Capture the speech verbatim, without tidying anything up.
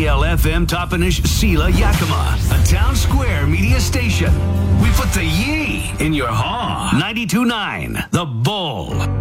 L F M Toppenish Sela Yakima, a town square media station. We put the ye in your haw. ninety-two point nine, The Bull.